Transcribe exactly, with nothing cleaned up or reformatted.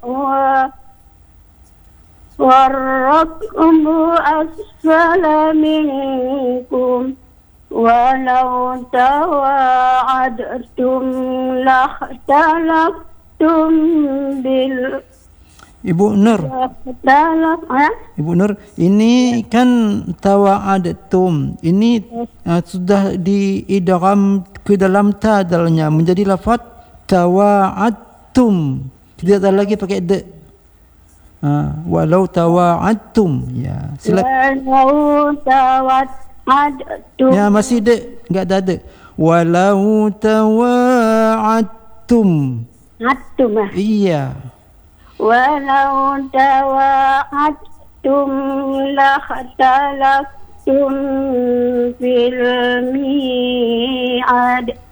wa warrakbu asfala minkum walau tawa'adtum lakhtalaftum bil Ibu Nur. Ibu Nur, ini kan tawa'adtum. Ini uh, sudah diidgham ke dalam ta dalamnya menjadi lafaz tawa'adtum. Tidak ada lagi pakai de. Uh, walau tawa'adtum. Ya, sila. Walau tawa'adtum. Ya, masih de, enggak ada de. Walau tawa'adtum. Adtum. Iya. Walau tawa'adtum lakhtalaftum fil mi'ad.